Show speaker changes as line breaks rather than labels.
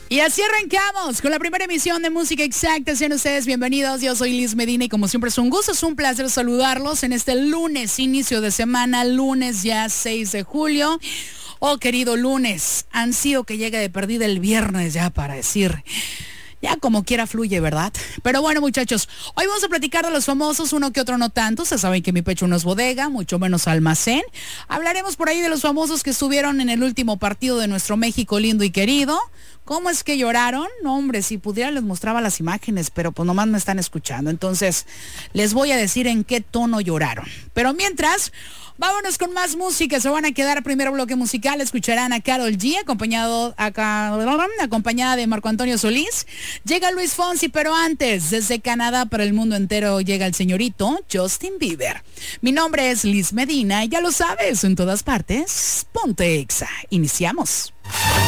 Y así arrancamos con la primera emisión de Música Exacta. Sean ustedes bienvenidos. Yo soy Liz Medina y como siempre es un gusto, es un placer saludarlos en este lunes, inicio de semana, lunes ya 6 de julio. Oh, querido lunes, ansío que llegue de perdida el viernes ya para decir... Ya como quiera fluye, ¿verdad? Pero bueno, muchachos, hoy vamos a platicar de los famosos, uno que otro no tanto. Ustedes saben que mi pecho no es bodega, mucho menos almacén. Hablaremos por ahí de los famosos que estuvieron en el último partido de nuestro México lindo y querido. ¿Cómo es que lloraron? No, hombre, si pudiera les mostraba las imágenes, pero pues nomás me están escuchando. Entonces, les voy a decir en qué tono lloraron. Pero mientras... vámonos con más música. Se van a quedar primero bloque musical. Escucharán a Karol G acompañada de Marco Antonio Solís. Llega Luis Fonsi, pero antes, desde Canadá para el mundo entero llega el señorito Justin Bieber. Mi nombre es Liz Medina y ya lo sabes, en todas partes, ponte Exa. Iniciamos.